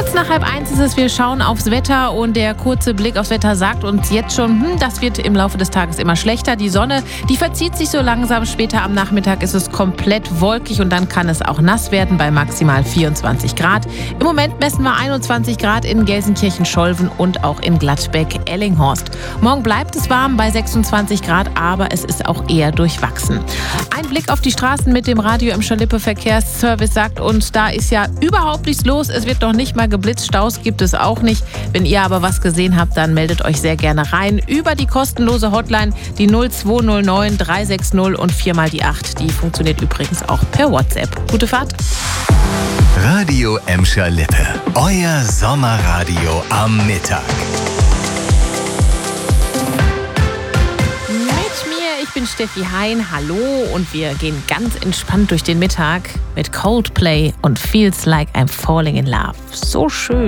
Kurz nach 12:30 ist es, wir schauen aufs Wetter und der kurze Blick aufs Wetter sagt uns jetzt schon, das wird im Laufe des Tages immer schlechter. Die Sonne, die verzieht sich so langsam. Später am Nachmittag ist es komplett wolkig und dann kann es auch nass werden bei maximal 24 Grad. Im Moment messen wir 21 Grad in Gelsenkirchen-Scholven und auch in Gladbeck-Ellinghorst. Morgen bleibt es warm bei 26 Grad, aber es ist auch eher durchwachsen. Ein Blick auf die Straßen mit dem Radio Emscher Lippe Verkehrsservice sagt uns, da ist ja überhaupt nichts los. Es wird noch nicht mal geblitzt, Staus gibt es auch nicht. Wenn ihr aber was gesehen habt, dann meldet euch sehr gerne rein über die kostenlose Hotline, die 0209 360 und 4x8. Die funktioniert übrigens auch per WhatsApp. Gute Fahrt. Radio Emscher Lippe, euer Sommerradio am Mittag. Ich bin Steffi Hein, hallo, und wir gehen ganz entspannt durch den Mittag mit Coldplay und Feels Like I'm Falling in Love. So schön.